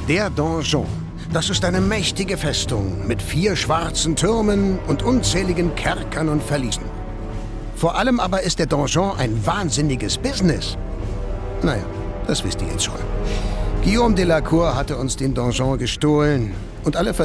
Der Donjon. Das ist eine mächtige Festung mit 4 schwarzen Türmen und unzähligen Kerkern und Verließen. Vor allem aber ist der Donjon ein wahnsinniges Business. Naja, das wisst ihr jetzt schon. Guillaume de la Cour hatte uns den Donjon gestohlen und alle